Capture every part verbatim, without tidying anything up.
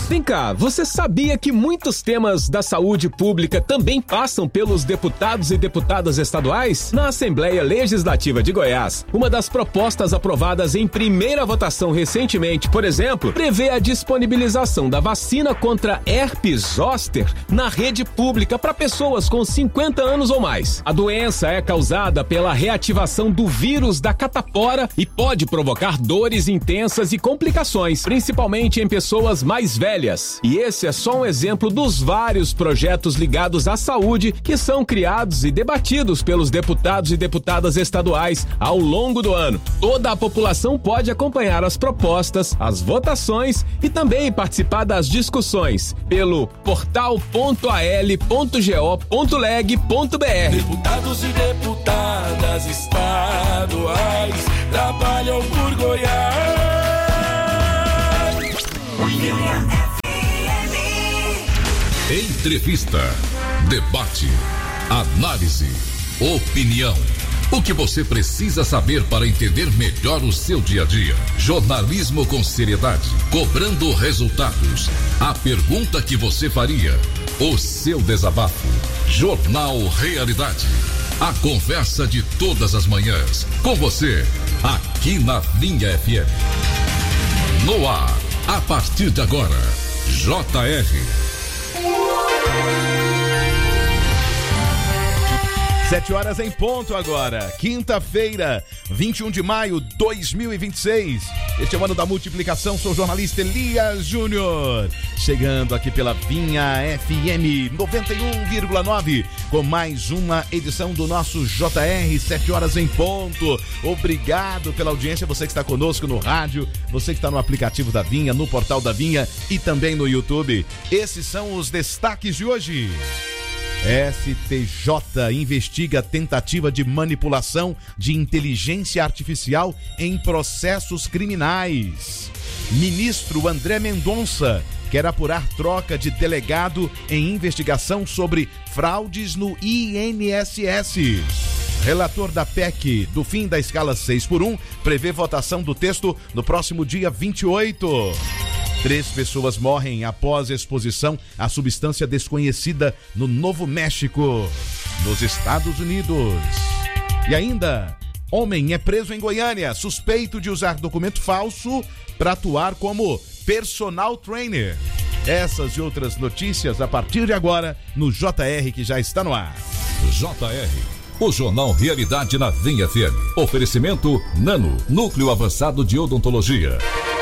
Vem cá, você sabia que muitos temas da saúde pública também passam pelos deputados e deputadas estaduais? Na Assembleia Legislativa de Goiás, uma das propostas aprovadas em primeira votação recentemente, por exemplo, prevê a disponibilização da vacina contra herpes zoster na rede pública para pessoas com cinquenta anos ou mais. A doença é causada pela reativação do vírus da catapora e pode provocar dores intensas e complicações, principalmente em pessoas mais velhas. E esse é só um exemplo dos vários projetos ligados à saúde que são criados e debatidos pelos deputados e deputadas estaduais ao longo do ano. Toda a população pode acompanhar as propostas, as votações e também participar das discussões pelo portal ponto a l ponto go ponto leg ponto b r. Deputados e deputadas estaduais trabalham por Goiás. Entrevista, debate, análise, opinião. O que você precisa saber para entender melhor o seu dia a dia. Jornalismo com seriedade, cobrando resultados. A pergunta que você faria. O seu desabafo. Jornal Realidade. A conversa de todas as manhãs. Com você, aqui na Vinha F M. No ar, a partir de agora, J R. Sete horas em ponto agora, quinta-feira, vinte e um de maio de dois mil e vinte e seis. Este é o ano da multiplicação, sou o jornalista Elias Júnior, chegando aqui pela Vinha F M noventa e um vírgula nove, com mais uma edição do nosso J R, sete horas em ponto. Obrigado pela audiência, você que está conosco no rádio, você que está no aplicativo da Vinha, no portal da Vinha e também no YouTube. Esses são os destaques de hoje. S T J investiga tentativa de manipulação de inteligência artificial em processos criminais. Ministro André Mendonça quer apurar troca de delegado em investigação sobre fraudes no I N S S. Relator da P E C do fim da escala seis por um prevê votação do texto no próximo dia vinte e oito. Três pessoas morrem após exposição à substância desconhecida no Novo México, nos Estados Unidos. E ainda, homem é preso em Goiânia, suspeito de usar documento falso para atuar como personal trainer. Essas e outras notícias a partir de agora no J R, que já está no ar. J R, o Jornal Realidade na Vinha F M. Oferecimento Nano, Núcleo Avançado de Odontologia.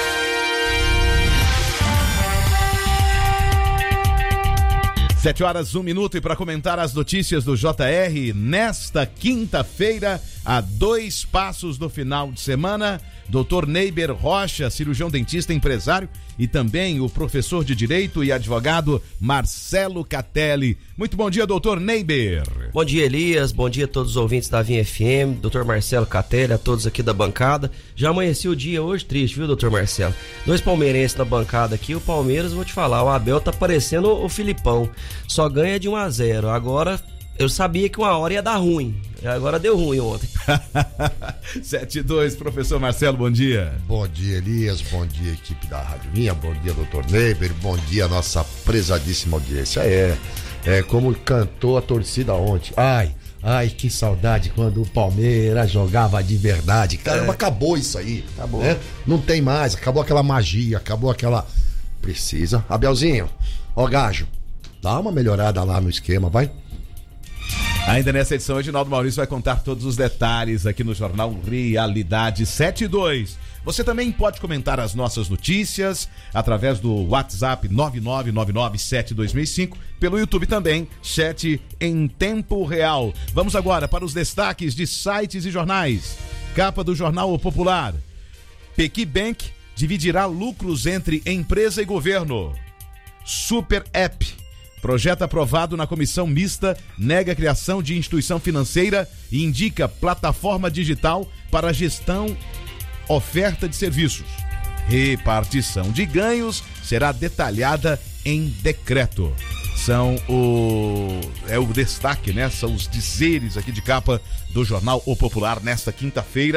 Sete horas, um minuto, e para comentar as notícias do J R, nesta quinta-feira, a dois passos do final de semana, doutor Neiber Rocha, cirurgião dentista empresário, e também o professor de Direito e advogado Marcelo Catelli. Muito bom dia, doutor Neiber. Bom dia, Elias, bom dia a todos os ouvintes da Vinha F M, doutor Marcelo Catelli, a todos aqui da bancada. Já amanheci o dia hoje triste, viu, doutor Marcelo? Dois palmeirenses na bancada aqui, o Palmeiras, vou te falar, o Abel tá parecendo o Filipão, só ganha de um a zero, agora... Eu sabia que uma hora ia dar ruim, agora deu ruim ontem. sete e dois, professor Marcelo, bom dia. Bom dia, Elias, bom dia, equipe da Rádio Vinha, bom dia, doutor Neiber, bom dia, nossa prezadíssima audiência. É, é como cantou a torcida ontem. Ai, ai, que saudade quando o Palmeiras jogava de verdade. Caramba, é. acabou isso aí. Acabou. Né? Não tem mais, acabou aquela magia, acabou aquela... Precisa. Abelzinho, ó gajo, dá uma melhorada lá no esquema, vai. Ainda nessa edição, o Edinaldo Maurício vai contar todos os detalhes aqui no Jornal Realidade sete e dois. Você também pode comentar as nossas notícias através do WhatsApp nove nove nove nove sete dois seis cinco, pelo YouTube também, chat em tempo real. Vamos agora para os destaques de sites e jornais. Capa do Jornal O Popular. PequiBank dividirá lucros entre empresa e governo. Super App. Projeto aprovado na comissão mista nega a criação de instituição financeira e indica plataforma digital para gestão, oferta de serviços. Repartição de ganhos será detalhada em decreto. São o... é o destaque, né? São os dizeres aqui de capa do Jornal O Popular nesta quinta-feira.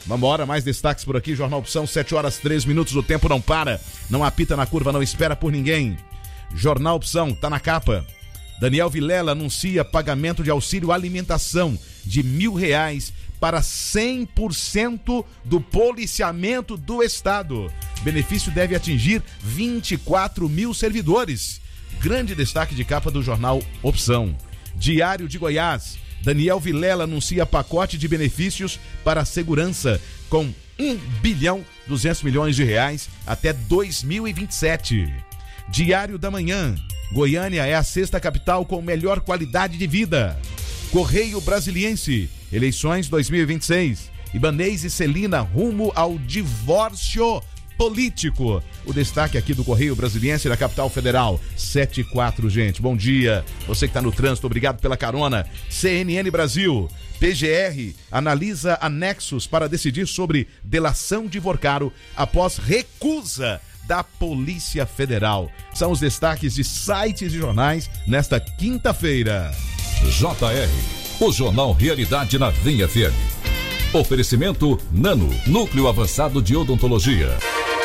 Vambora, mais destaques por aqui, Jornal Opção, sete horas, três minutos, o tempo não para, não apita na curva, não espera por ninguém. Jornal Opção, tá na capa. Daniel Vilela anuncia pagamento de auxílio alimentação de mil reais para cem por cento do policiamento do estado. Benefício deve atingir vinte e quatro mil servidores. Grande destaque de capa do Jornal Opção. Diário de Goiás. Daniel Vilela anuncia pacote de benefícios para a segurança com um bilhão duzentos milhões de reais até dois mil e vinte e sete. Diário da Manhã. Goiânia é a sexta capital com melhor qualidade de vida. Correio Brasiliense. Eleições dois mil e vinte e seis. Ibanez e Celina rumo ao divórcio político. O destaque aqui do Correio Brasiliense da capital federal. sete e quatro, gente. Bom dia. Você que está no trânsito, obrigado pela carona. C N N Brasil. P G R analisa anexos para decidir sobre delação de Vorcaro após recusa da Polícia Federal. São os destaques de sites e jornais nesta quinta-feira. J R, o Jornal Realidade na V F M. Oferecimento Nano, Núcleo Avançado de Odontologia.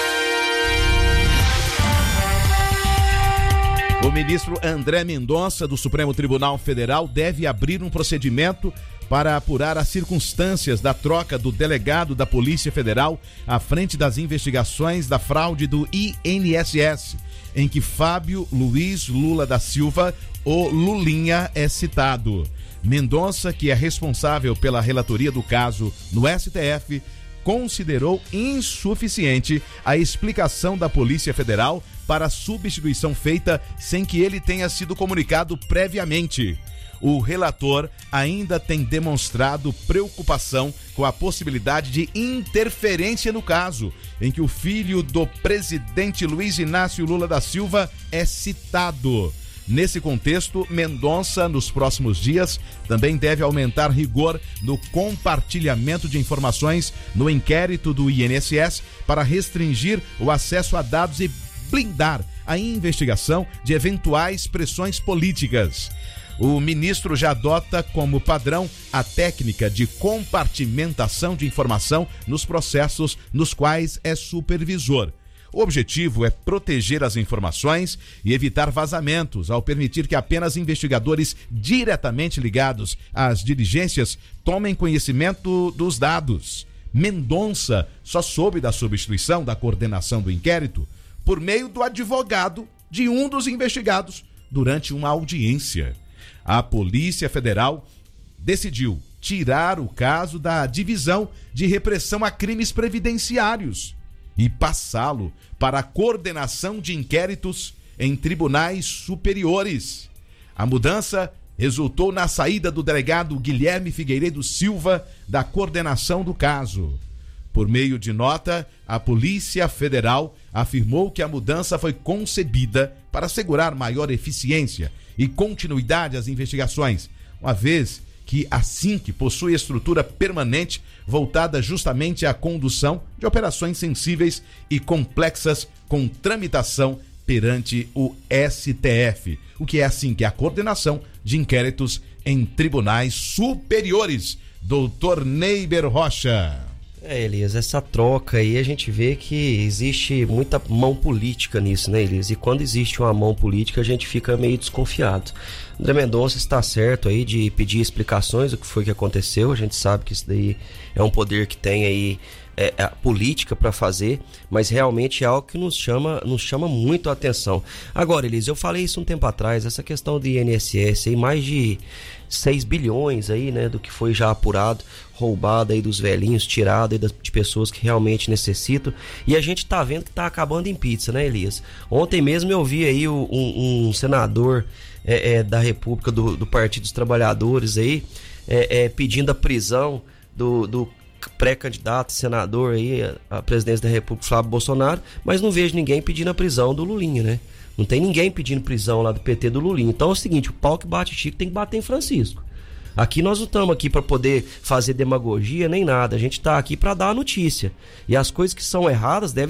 O ministro André Mendonça, do Supremo Tribunal Federal, deve abrir um procedimento para apurar as circunstâncias da troca do delegado da Polícia Federal à frente das investigações da fraude do I N S S, em que Fábio Luiz Lula da Silva, o Lulinha, é citado. Mendonça, que é responsável pela relatoria do caso no S T F, considerou insuficiente a explicação da Polícia Federal para a substituição feita sem que ele tenha sido comunicado previamente. O relator ainda tem demonstrado preocupação com a possibilidade de interferência no caso, em que o filho do presidente Luiz Inácio Lula da Silva é citado. Nesse contexto, Mendonça, nos próximos dias, também deve aumentar rigor no compartilhamento de informações no inquérito do I N S S para restringir o acesso a dados e blindar a investigação de eventuais pressões políticas. O ministro já adota como padrão a técnica de compartimentação de informação nos processos nos quais é supervisor. O objetivo é proteger as informações e evitar vazamentos, ao permitir que apenas investigadores diretamente ligados às diligências tomem conhecimento dos dados. Mendonça só soube da substituição da coordenação do inquérito por meio do advogado de um dos investigados durante uma audiência. A Polícia Federal decidiu tirar o caso da Divisão de Repressão a Crimes Previdenciários e passá-lo para a coordenação de inquéritos em tribunais superiores. A mudança resultou na saída do delegado Guilherme Figueiredo Silva da coordenação do caso. Por meio de nota, a Polícia Federal afirmou que a mudança foi concebida para assegurar maior eficiência e continuidade às investigações, uma vez que a SINC possui estrutura permanente voltada justamente à condução de operações sensíveis e complexas com tramitação perante o S T F, o que é a SINC, a coordenação de inquéritos em tribunais superiores. Doutor Neiber Rocha. É, Elias, essa troca aí a gente vê que existe muita mão política nisso, né, Elias? E quando existe uma mão política a gente fica meio desconfiado. André Mendonça está certo aí de pedir explicações do que foi que aconteceu. A gente sabe que isso daí é um poder que tem aí é, a política para fazer, mas realmente é algo que nos chama, nos chama muito a atenção. Agora, Elias, eu falei isso um tempo atrás, essa questão do I N S S aí, mais de seis bilhões aí, né, do que foi já apurado, roubado aí dos velhinhos, tirado aí das, de pessoas que realmente necessitam, e a gente tá vendo que tá acabando em pizza, né, Elias? Ontem mesmo eu vi aí o, um, um senador é, é, da República do, do Partido dos Trabalhadores aí é, é, pedindo a prisão do, do pré-candidato senador aí à presidência da República, Flávio Bolsonaro, mas não vejo ninguém pedindo a prisão do Lulinha, né? Não tem ninguém pedindo prisão lá do P T do Lulinha. Então é o seguinte, o pau que bate Chico tem que bater em Francisco. Aqui nós não estamos aqui para poder fazer demagogia nem nada, a gente está aqui para dar a notícia. E as coisas que são erradas devem ser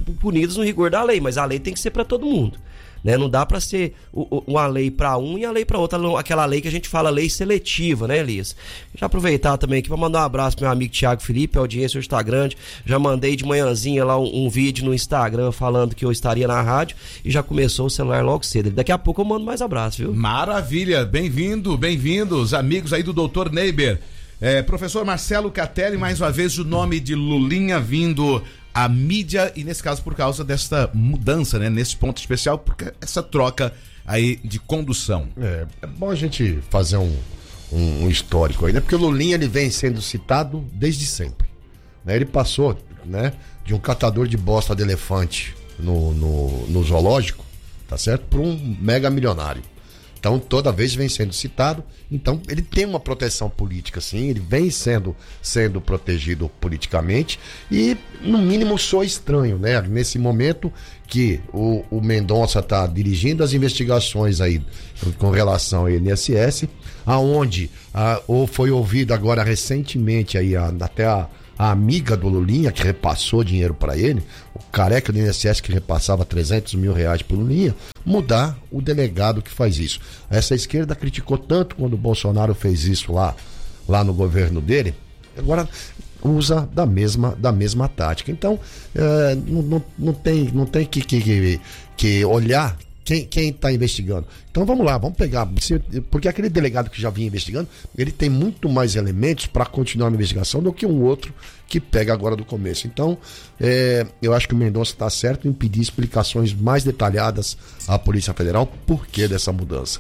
punidos no rigor da lei, mas a lei tem que ser para todo mundo. Né? Não dá para ser uma lei para um e a lei para outra, aquela lei que a gente fala lei seletiva, né, Elias? Já aproveitar também aqui para mandar um abraço pro meu amigo Thiago Felipe, a audiência hoje está grande, já mandei de manhãzinha lá um, um vídeo no Instagram falando que eu estaria na rádio e já começou o celular logo cedo. Daqui a pouco eu mando mais abraço, viu? Maravilha, bem-vindo, bem-vindos, amigos aí do doutor Neiber. É, professor Marcelo Catelli, mais uma vez o nome de Lulinha vindo a mídia e nesse caso por causa dessa mudança, né? Nesse ponto especial, porque essa troca aí de condução. É, é bom a gente fazer um, um, um histórico aí, né? Porque o Lulinha ele vem sendo citado desde sempre. Né? Ele passou, né, de um catador de bosta de elefante no, no, no zoológico, tá certo? Para um mega milionário. Então, toda vez vem sendo citado. Então, ele tem uma proteção política, sim. Ele vem sendo, sendo protegido politicamente. E, no mínimo, sou estranho, né? Nesse momento que o, o Mendonça está dirigindo as investigações aí com relação ao I N S S, aonde ah, ou foi ouvido agora recentemente aí, a, até a a amiga do Lulinha, que repassou dinheiro para ele, o careca do I N S S que repassava trezentos mil reais pro Lulinha, mudar o delegado que faz isso. Essa esquerda criticou tanto quando o Bolsonaro fez isso lá, lá no governo dele, agora usa da mesma, da mesma tática. Então, é, não, não, não tem, não tem que, que, que olhar Quem, quem tá investigando. Então vamos lá, vamos pegar, porque aquele delegado que já vinha investigando, ele tem muito mais elementos para continuar a investigação do que um outro que pega agora do começo. Então, é, eu acho que o Mendonça está certo em pedir explicações mais detalhadas à Polícia Federal por que dessa mudança.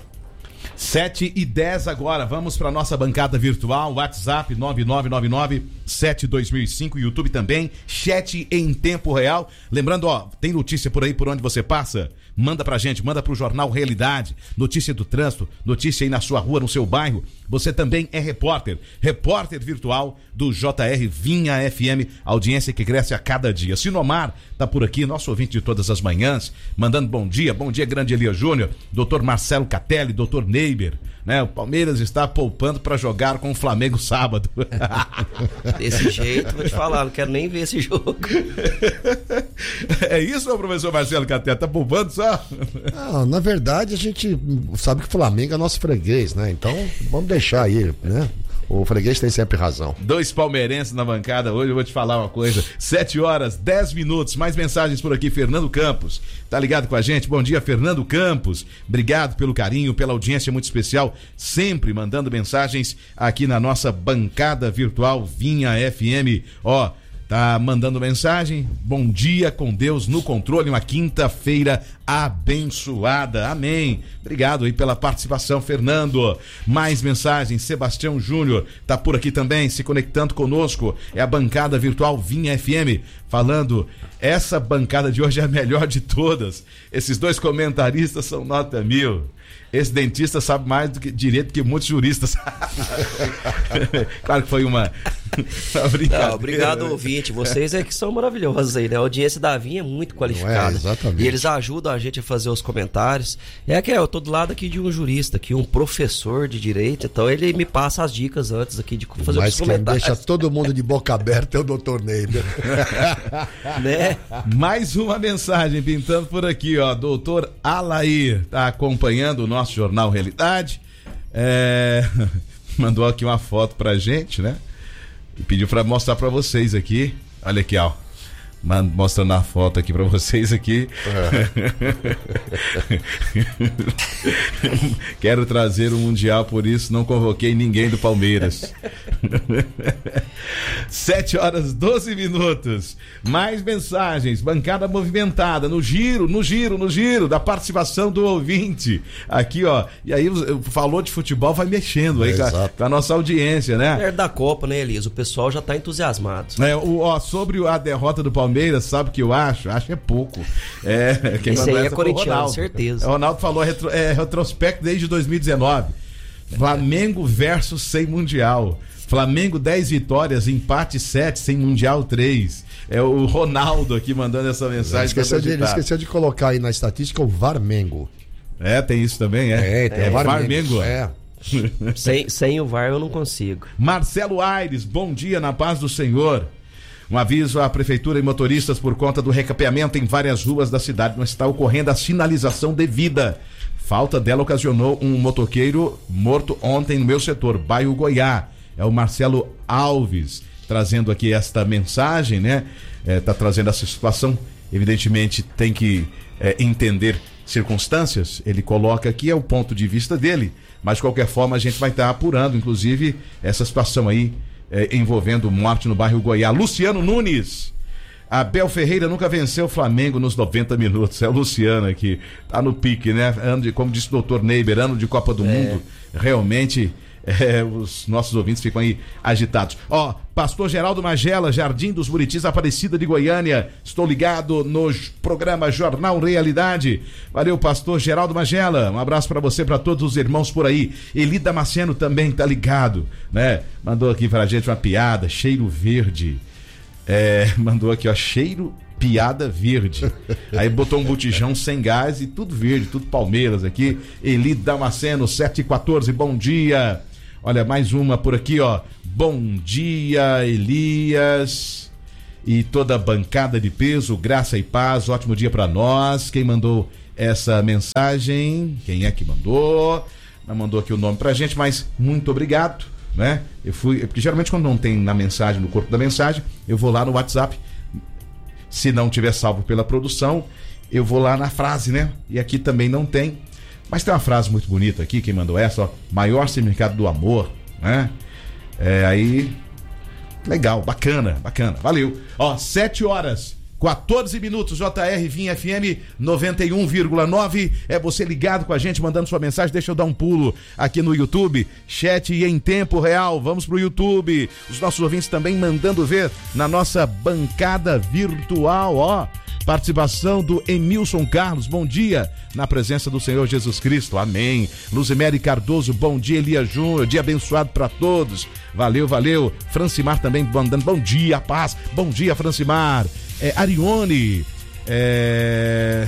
sete e dez agora, vamos para nossa bancada virtual, WhatsApp nove nove nove nove sete dois mil e cinco, YouTube também, chat em tempo real. Lembrando, ó, tem notícia por aí por onde você passa? Manda pra gente, manda pro Jornal Realidade, notícia do trânsito, notícia aí na sua rua, no seu bairro. Você também é repórter, repórter virtual do J R Vinha F M, audiência que cresce a cada dia. Sinomar tá por aqui, nosso ouvinte de todas as manhãs, mandando bom dia, bom dia grande Elias Júnior, doutor Marcelo Catelli, doutor Neiber, né? O Palmeiras está poupando para jogar com o Flamengo sábado. Desse jeito, vou te falar, não quero nem ver esse jogo. É isso, meu professor Marcelo Catelli, tá poupando só? Ah, na verdade, a gente sabe que o Flamengo é nosso freguês, né? Então, vamos deixar aí, né? O freguês tem sempre razão. Dois palmeirenses na bancada hoje, eu vou te falar uma coisa. Sete horas, dez minutos, mais mensagens por aqui. Fernando Campos, tá ligado com a gente? Bom dia, Fernando Campos. Obrigado pelo carinho, pela audiência muito especial, sempre mandando mensagens aqui na nossa bancada virtual Vinha F M. Ó, tá mandando mensagem, bom dia, com Deus no controle, uma quinta-feira abençoada, amém. Obrigado aí pela participação, Fernando. Mais mensagens, Sebastião Júnior tá por aqui também, se conectando conosco, é a bancada virtual Vinha F M, falando, essa bancada de hoje é a melhor de todas, esses dois comentaristas são nota mil. Esse dentista sabe mais do que direito que muitos juristas. Claro que foi uma, uma brincadeira. Não, obrigado, ouvinte. Vocês é que são maravilhosos aí, né? A audiência da Vinha é muito qualificada. É, exatamente. E eles ajudam a gente a fazer os comentários. É que eu tô do lado aqui de um jurista, aqui um professor de direito, então ele me passa as dicas antes aqui de fazer Mas os comentários. Mas quem deixa todo mundo de boca aberta é o doutor Neiber. Né? Mais uma mensagem pintando por aqui, ó. Doutor Alair tá acompanhando o nosso Jornal Realidade, é... mandou aqui uma foto pra gente, né? E pediu pra mostrar pra vocês aqui. Olha aqui, ó. Mostrando a foto aqui pra vocês aqui. É. Quero trazer o Mundial, por isso não convoquei ninguém do Palmeiras. Sete horas, doze minutos. Mais mensagens, bancada movimentada, no giro, no giro, no giro, da participação do ouvinte. Aqui, ó. E aí, falou de futebol, vai mexendo aí, é, com, a, com a nossa audiência, né? É da Copa, né, Elias? O pessoal já tá entusiasmado. É, o, ó, sobre a derrota do Palmeiras, sabe o que eu acho? Acho que é pouco. É, quem Esse aí é corintiano, Ronaldo. certeza. O Ronaldo falou retro, é, retrospecto desde dois mil e dezenove. Flamengo versus sem Mundial. Flamengo dez vitórias, empate sete, sem Mundial três. É o Ronaldo aqui mandando essa mensagem. Esqueceu de, ele esqueceu de colocar aí na estatística o Varmengo. É, tem isso também, é? É, tem é, Varmengo. É. sem, sem o V A R eu não consigo. Marcelo Aires, bom dia, na paz do Senhor. Um aviso à prefeitura e motoristas por conta do recapeamento em várias ruas da cidade. Não está ocorrendo a sinalização devida. Falta dela ocasionou um motoqueiro morto ontem no meu setor, bairro Goiá. É o Marcelo Alves trazendo aqui esta mensagem, né? É, tá trazendo essa situação. Evidentemente tem que é, entender circunstâncias. Ele coloca aqui, é o ponto de vista dele. Mas de qualquer forma a gente vai estar apurando, inclusive, essa situação aí é, envolvendo morte no bairro Goiá. Luciano Nunes. Abel Ferreira nunca venceu o Flamengo nos noventa minutos. É o Luciano aqui. Tá no pique, né? Ano de, como disse o doutor Neiber, ano de Copa do é. Mundo. Realmente, é, os nossos ouvintes ficam aí agitados. Ó, Pastor Geraldo Magela, Jardim dos Buritis, Aparecida de Goiânia. Estou ligado no programa Jornal Realidade. Valeu, Pastor Geraldo Magela. Um abraço para você, para todos os irmãos por aí. Eli Damasceno também tá ligado, né? Mandou aqui pra gente uma piada, cheiro verde. É, mandou aqui, ó, cheiro piada verde. Aí botou um botijão sem gás e tudo verde, tudo Palmeiras aqui. Eli Damasceno, sete e quatorze, bom dia. Olha, mais uma por aqui, ó. Bom dia, Elias e toda a bancada de peso, graça e paz, ótimo dia para nós. Quem mandou essa mensagem? Quem é que mandou? Não mandou aqui o nome pra gente, mas muito obrigado, né? Eu fui, porque geralmente quando não tem na mensagem, no corpo da mensagem, eu vou lá no WhatsApp. Se não tiver salvo pela produção, eu vou lá na frase, né? E aqui também não tem. Mas tem uma frase muito bonita aqui, quem mandou essa, ó. Maior significado do amor, né? É, aí, legal, bacana, bacana, valeu. Ó, sete horas, quatorze minutos, J R Vinha F M noventa e um vírgula nove. É você ligado com a gente, mandando sua mensagem. Deixa eu dar um pulo aqui no YouTube, chat em tempo real. Vamos pro YouTube. Os nossos ouvintes também mandando ver na nossa bancada virtual, ó. Participação do Emilson Carlos, bom dia, na presença do Senhor Jesus Cristo, amém. Luzimere Cardoso, bom dia, Elias Júnior, dia abençoado para todos, valeu, valeu. Francimar também mandando bom dia, paz, bom dia, Francimar. É, Arione, é...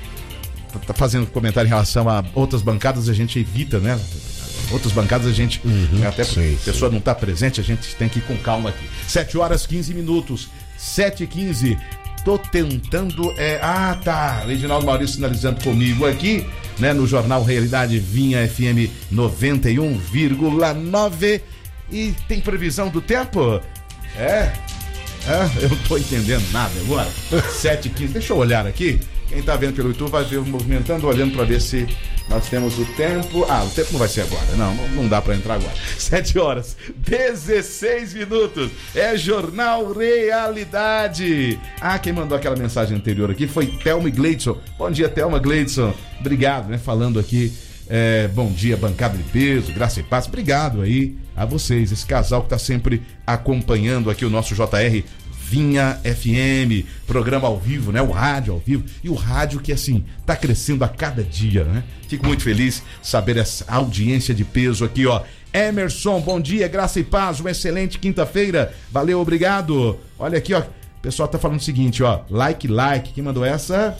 tá fazendo comentário em relação a outras bancadas, a gente evita, né? Outras bancadas a gente, uhum, até porque a pessoa não está presente, a gente tem que ir com calma aqui. sete horas, quinze minutos, sete e quinze. Tô tentando, é... Ah, tá, Reginaldo Maurício sinalizando comigo aqui, né, no Jornal Realidade Vinha F M noventa e um vírgula nove. E tem previsão do tempo? É? É, eu não tô entendendo nada agora. sete e quinze, deixa eu olhar aqui. Quem tá vendo pelo YouTube vai ver movimentando, olhando para ver se nós temos o tempo. Ah, o tempo não vai ser agora, não, não dá para entrar agora. sete horas, dezesseis minutos. É Jornal Realidade. Ah, quem mandou aquela mensagem anterior aqui foi Thelma Gleidson. Bom dia, Thelma Gleidson. Obrigado, né? Falando aqui. É, bom dia, bancada de peso, graça e paz. Obrigado aí a vocês, esse casal que tá sempre acompanhando aqui o nosso J R Vinha F M, programa ao vivo, né? O rádio ao vivo. E o rádio que, assim, tá crescendo a cada dia, né? Fico muito feliz saber essa audiência de peso aqui, ó. Emerson, bom dia, graça e paz, uma excelente quinta-feira. Valeu, obrigado. Olha aqui, ó. O pessoal tá falando o seguinte, ó. Like, like. Quem mandou essa?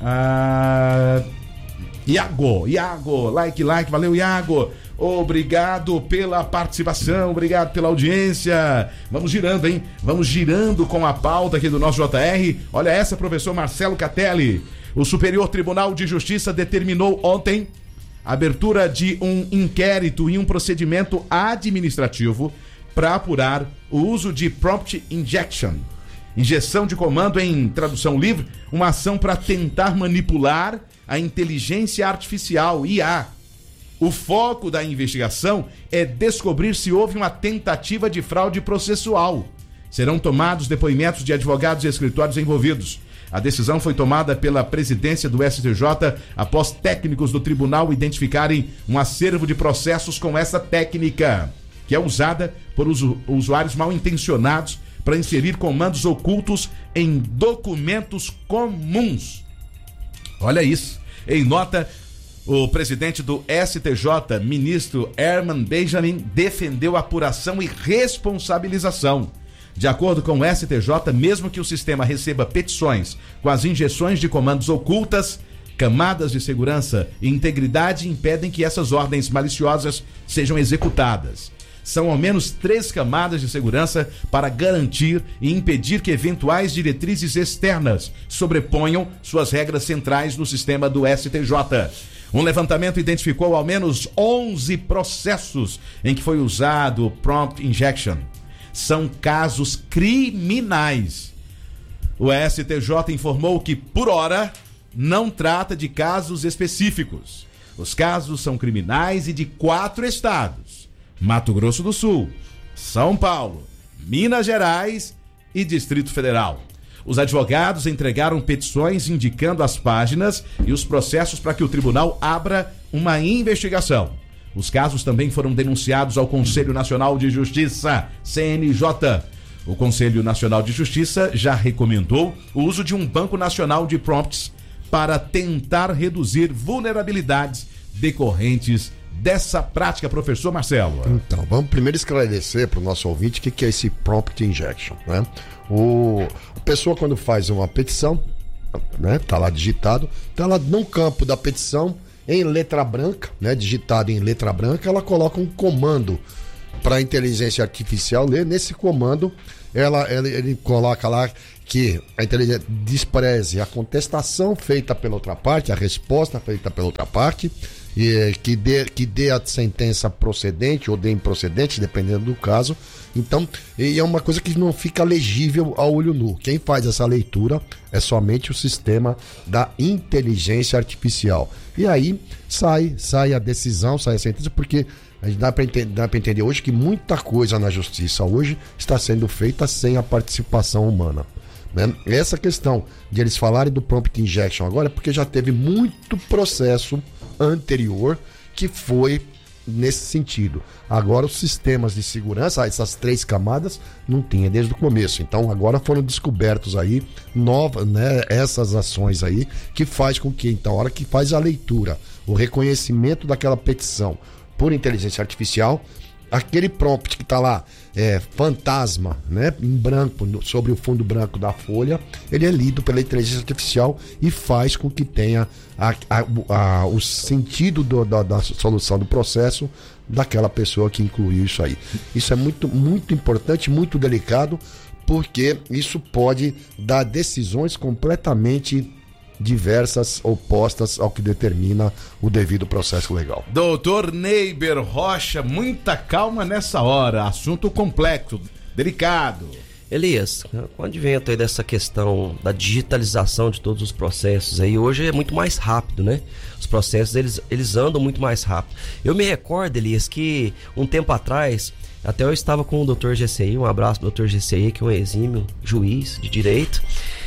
Ah... Iago, Iago, like, like. Valeu, Iago. Obrigado pela participação, obrigado pela audiência. Vamos girando, hein? Vamos girando com a pauta aqui do nosso J R. Olha essa, professor Marcelo Catelli. O Superior Tribunal de Justiça determinou ontem a abertura de um inquérito e um procedimento administrativo para apurar o uso de prompt injection, injeção de comando em tradução livre, uma ação para tentar manipular a inteligência artificial, I A. O foco da investigação é descobrir se houve uma tentativa de fraude processual. Serão tomados depoimentos de advogados e escritórios envolvidos. A decisão foi tomada pela presidência do S T J após técnicos do tribunal identificarem um acervo de processos com essa técnica, que é usada por usu- usuários mal intencionados para inserir comandos ocultos em documentos comuns. Olha isso. Em nota, o presidente do S T J, ministro Herman Benjamin, defendeu a apuração e responsabilização. De acordo com o S T J, mesmo que o sistema receba petições com as injeções de comandos ocultas, camadas de segurança e integridade impedem que essas ordens maliciosas sejam executadas. São ao menos três camadas de segurança para garantir e impedir que eventuais diretrizes externas sobreponham suas regras centrais no sistema do S T J. Um levantamento identificou ao menos onze processos em que foi usado o prompt injection. São casos criminais. O S T J informou que, por hora, não trata de casos específicos. Os casos são criminais e de quatro estados: Mato Grosso do Sul, São Paulo, Minas Gerais e Distrito Federal. Os advogados entregaram petições indicando as páginas e os processos para que o tribunal abra uma investigação. Os casos também foram denunciados ao Conselho Nacional de Justiça, C N J. O Conselho Nacional de Justiça já recomendou o uso de um banco nacional de prompts para tentar reduzir vulnerabilidades decorrentes dessa prática, professor Marcelo. Então, vamos primeiro esclarecer para o nosso ouvinte o que, que é esse prompt injection, né? O, a pessoa, quando faz uma petição, né, tá lá digitado, então ela, no campo da petição, em letra branca, né, digitado em letra branca, ela coloca um comando para a inteligência artificial ler. Nesse comando, ela, ela, ele coloca lá que a inteligência despreze a contestação feita pela outra parte, a resposta feita pela outra parte, e que dê, que dê a sentença procedente ou dê improcedente, dependendo do caso. Então, e é uma coisa que não fica legível a olho nu. Quem faz essa leitura é somente o sistema da inteligência artificial. E aí sai, sai a decisão, sai a sentença, porque dá para entender, dá para entender hoje que muita coisa na justiça hoje está sendo feita sem a participação humana, né? Essa questão de eles falarem do prompt injection agora é porque já teve muito processo anterior que foi nesse sentido. Agora os sistemas de segurança, essas três camadas, não tinha desde o começo. Então agora foram descobertos aí novas, né, essas ações aí que faz com que, então, a hora que faz a leitura, o reconhecimento daquela petição por inteligência artificial, aquele prompt que está lá, é, fantasma, né, em branco, no, sobre o fundo branco da folha, ele é lido pela inteligência artificial e faz com que tenha a, a, a, o sentido do, da, da solução do processo daquela pessoa que incluiu isso aí. Isso é muito, muito importante, muito delicado, porque isso pode dar decisões completamente diversas, opostas ao que determina o devido processo legal. Doutor Neiber Rocha, muita calma nessa hora, assunto complexo, delicado. Elias, com o advento aí dessa questão da digitalização de todos os processos aí, hoje é muito mais rápido, né? Os processos, eles, eles andam muito mais rápido. Eu me recordo, Elias, que um tempo atrás, até eu estava com o doutor G C I, um abraço pro doutor G C I, que é um exímio juiz de direito.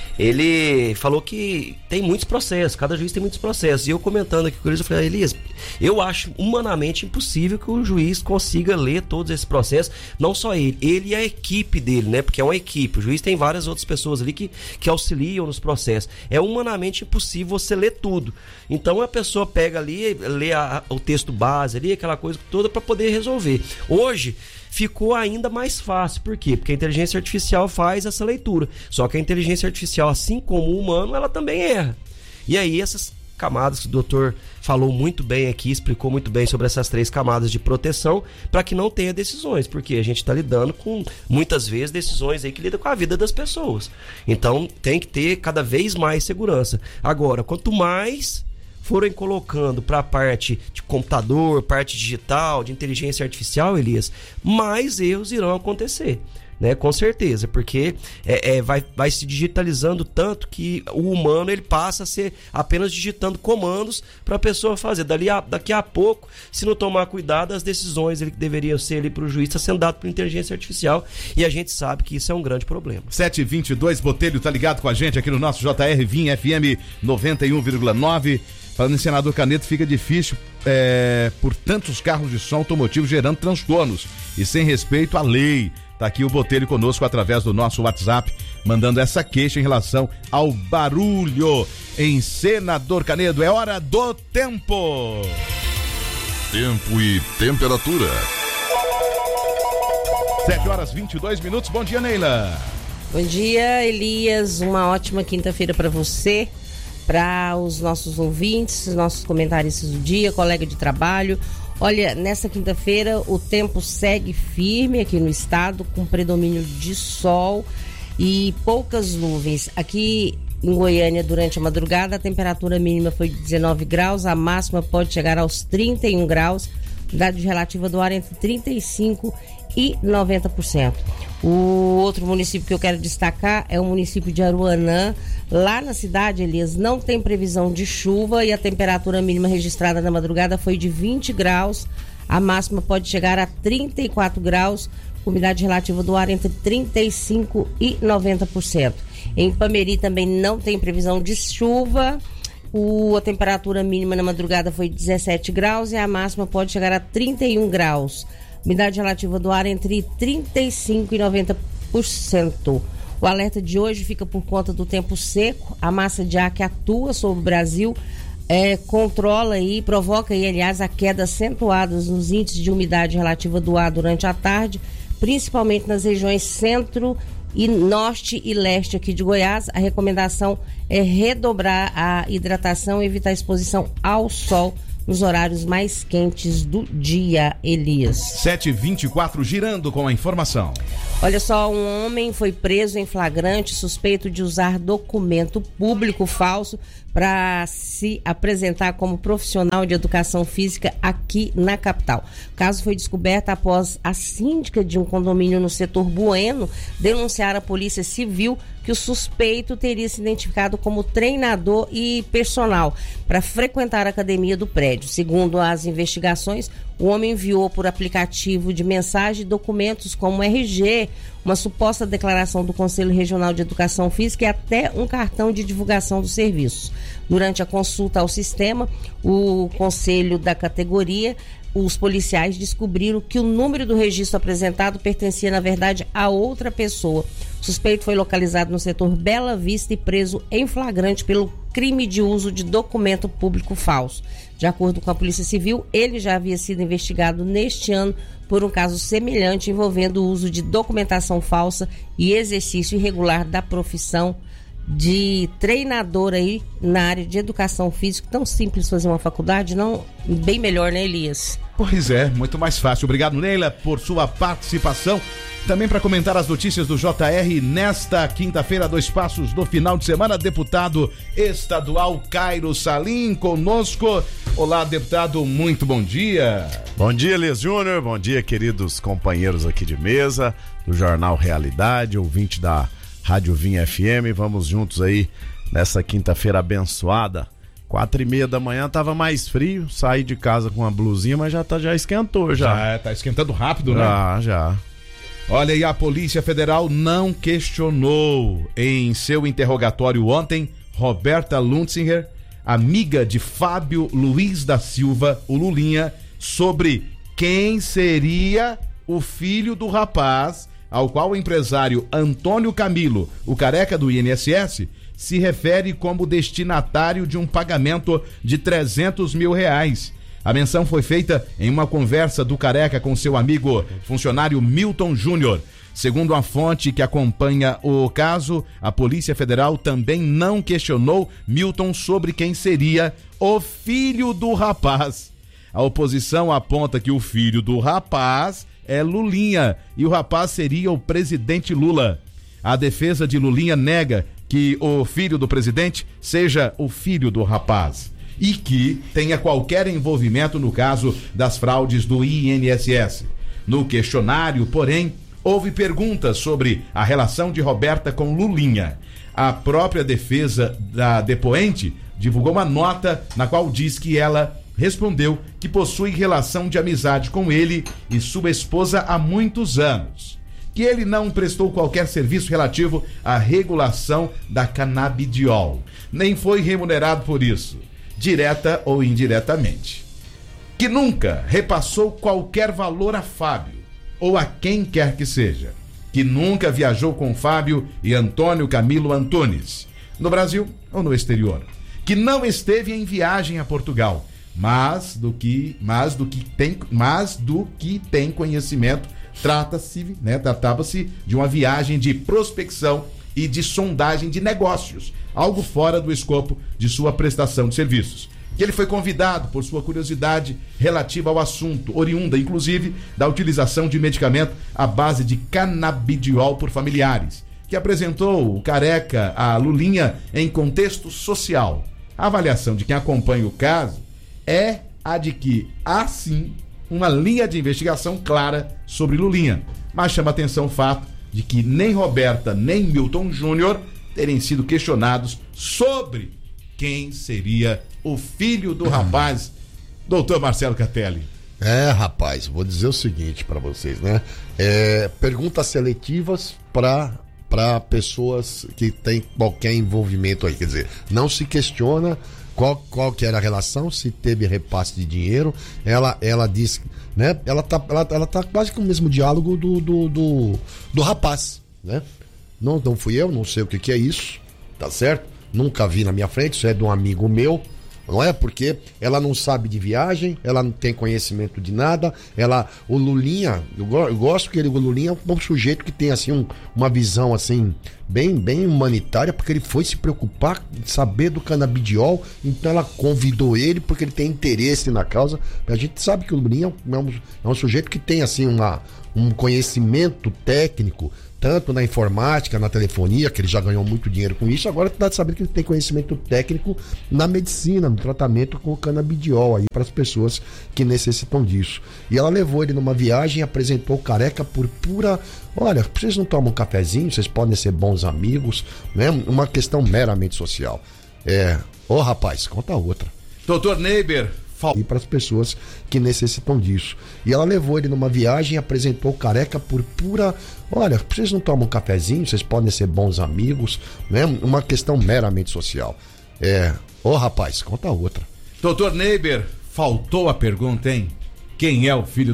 Ele falou que tem muitos processos, cada juiz tem muitos processos. E eu comentando aqui com eles, eu falei, Elias, eu acho humanamente impossível que o juiz consiga ler todos esses processos. Não só ele, ele e a equipe dele, né? Porque é uma equipe, o juiz tem várias outras pessoas ali que, que auxiliam nos processos. É humanamente impossível você ler tudo. Então a pessoa pega ali, lê a, o texto base ali, aquela coisa toda para poder resolver. Hoje ficou ainda mais fácil. Por quê? Porque a inteligência artificial faz essa leitura. Só que a inteligência artificial, assim como o humano, ela também erra. E aí essas camadas que o doutor falou muito bem aqui, explicou muito bem sobre essas três camadas de proteção, para que não tenha decisões, porque a gente está lidando com, muitas vezes, decisões aí que lidam com a vida das pessoas. Então tem que ter cada vez mais segurança. Agora, quanto mais forem colocando para a parte de computador, parte digital, de inteligência artificial, Elias, mais erros irão acontecer, né? Com certeza, porque é, é, vai, vai se digitalizando tanto que o humano ele passa a ser apenas digitando comandos para a pessoa fazer. Dali a, daqui a pouco, se não tomar cuidado, as decisões ele, que deveriam ser ali para o juiz, está sendo dado por inteligência artificial, e a gente sabe que isso é um grande problema. sete e vinte e dois, Botelho tá ligado com a gente aqui no nosso J R Vim F M noventa e um vírgula nove. Falando em Senador Canedo, fica difícil é, por tantos carros de som automotivo gerando transtornos e sem respeito à lei. Tá aqui o Botelho conosco através do nosso WhatsApp, mandando essa queixa em relação ao barulho em Senador Canedo. É hora do tempo. Tempo e temperatura. sete horas e vinte e dois minutos. Bom dia, Neila. Bom dia, Elias. Uma ótima quinta-feira para você, para os nossos ouvintes, nossos comentaristas do dia, colega de trabalho. Olha, nessa quinta-feira o tempo segue firme aqui no estado, com predomínio de sol e poucas nuvens. Aqui em Goiânia, durante a madrugada, a temperatura mínima foi de dezenove graus, a máxima pode chegar aos trinta e um graus, umidade relativa do ar entre trinta e cinco por cento e noventa por cento. O outro município que eu quero destacar é o município de Aruanã. Lá na cidade, Elias, não tem previsão de chuva e a temperatura mínima registrada na madrugada foi de vinte graus, a máxima pode chegar a trinta e quatro graus, umidade relativa do ar entre trinta e cinco por cento e noventa por cento. Em Pameri também não tem previsão de chuva. O, a temperatura mínima na madrugada foi dezessete graus e a máxima pode chegar a trinta e um graus. Umidade relativa do ar entre trinta e cinco por cento e noventa por cento. O alerta de hoje fica por conta do tempo seco. A massa de ar que atua sobre o Brasil é, controla e provoca, aí, aliás, a queda acentuada nos índices de umidade relativa do ar durante a tarde, principalmente nas regiões centro e norte e leste aqui de Goiás. A recomendação é redobrar a hidratação e evitar a exposição ao sol nos horários mais quentes do dia, Elias. sete e vinte e quatro, girando com a informação. Olha só, um homem foi preso em flagrante suspeito de usar documento público falso para se apresentar como profissional de educação física aqui na capital. O caso foi descoberto após a síndica de um condomínio no setor Bueno denunciar à Polícia Civil que o suspeito teria se identificado como treinador e personal para frequentar a academia do prédio. Segundo as investigações, o homem enviou por aplicativo de mensagem documentos como R G, uma suposta declaração do Conselho Regional de Educação Física e até um cartão de divulgação dos serviços. Durante a consulta ao sistema, o conselho da categoria, os policiais descobriram que o número do registro apresentado pertencia, na verdade, a outra pessoa. O suspeito foi localizado no setor Bela Vista e preso em flagrante pelo crime de uso de documento público falso. De acordo com a Polícia Civil, ele já havia sido investigado neste ano por um caso semelhante envolvendo o uso de documentação falsa e exercício irregular da profissão de treinador aí na área de educação física. Tão simples fazer uma faculdade, não? Bem melhor, né, Elias? Pois é, muito mais fácil. Obrigado, Neila, por sua participação. Também para comentar as notícias do J R nesta quinta-feira, dois passos do final de semana, deputado estadual Cairo Salim conosco. Olá, deputado, muito bom dia. Bom dia, Elias Júnior, bom dia, queridos companheiros aqui de mesa, do Jornal Realidade, ouvinte da Rádio Vinha F M. Vamos juntos aí nessa quinta-feira abençoada. Quatro e meia da manhã tava mais frio, saí de casa com uma blusinha, mas já, tá, já esquentou já. Já, tá esquentando rápido, né? Já, já. Olha, e a Polícia Federal não questionou em seu interrogatório ontem Roberta Luntzinger, amiga de Fábio Luiz da Silva, o Lulinha, sobre quem seria o filho do rapaz ao qual o empresário Antônio Camilo, o careca do I N S S, se refere como destinatário de um pagamento de trezentos mil reais. A menção foi feita em uma conversa do careca com seu amigo funcionário Milton Júnior. Segundo a fonte que acompanha o caso, a Polícia Federal também não questionou Milton sobre quem seria o filho do rapaz. A oposição aponta que o filho do rapaz é Lulinha e o rapaz seria o presidente Lula. A defesa de Lulinha nega que o filho do presidente seja o filho do rapaz e que tenha qualquer envolvimento no caso das fraudes do I N S S. No questionário, porém, houve perguntas sobre a relação de Roberta com Lulinha. A própria defesa da depoente divulgou uma nota na qual diz que ela respondeu que possui relação de amizade com ele e sua esposa há muitos anos, que ele não prestou qualquer serviço relativo à regulação da canabidiol, nem foi remunerado por isso, direta ou indiretamente, que nunca repassou qualquer valor a Fábio ou a quem quer que seja, que nunca viajou com Fábio e Antônio Camilo Antunes, no Brasil ou no exterior, que não esteve em viagem a Portugal, mas do que, mas do que tem, mas do que tem conhecimento, trata-se, né, tratava-se de uma viagem de prospecção e de sondagem de negócios, algo fora do escopo de sua prestação de serviços. que ele foi convidado por sua curiosidade relativa ao assunto, oriunda, inclusive, da utilização de medicamento à base de canabidiol por familiares, que apresentou o Careca a Lulinha em contexto social. A avaliação de quem acompanha o caso é a de que há sim uma linha de investigação clara sobre Lulinha, mas chama atenção o fato de que nem Roberta nem Milton Júnior terem sido questionados sobre quem seria o filho do rapaz. Doutor Marcelo Catelli. É, rapaz, vou dizer o seguinte para vocês, né? É, perguntas seletivas para para pessoas que têm qualquer envolvimento aí, quer dizer, não se questiona qual, qual que era a relação, se teve repasse de dinheiro. Ela, ela diz, né? Ela tá, ela, ela tá quase com o mesmo diálogo do, do, do, do rapaz, né? Não, não fui eu, não sei o que, que é isso, tá certo? Nunca vi na minha frente, isso é de um amigo meu, não é? Porque ela não sabe de viagem, ela não tem conhecimento de nada, ela, o Lulinha, eu, eu gosto que ele, o Lulinha é um sujeito que tem assim um, uma visão assim, bem, bem humanitária, porque ele foi se preocupar em saber do canabidiol, então ela convidou ele porque ele tem interesse na causa. A gente sabe que o Lulinha é um, é um sujeito que tem assim uma, um conhecimento técnico, tanto na informática, na telefonia, que ele já ganhou muito dinheiro com isso, agora dá de saber que ele tem conhecimento técnico na medicina, no tratamento com o canabidiol aí para as pessoas que necessitam disso. E ela levou ele numa viagem, apresentou o Careca por pura... Olha, vocês não tomam um cafezinho, vocês podem ser bons amigos, né? Uma questão meramente social. É... Ô, rapaz, conta outra. Doutor Neiber, e para as pessoas que necessitam disso. E ela levou ele numa viagem, apresentou o Careca por pura... Olha, vocês não tomam um cafezinho, vocês podem ser bons amigos, né? Uma questão meramente social. É... Ô, rapaz, conta outra. Doutor Neiber, faltou a pergunta, hein? Quem é o filho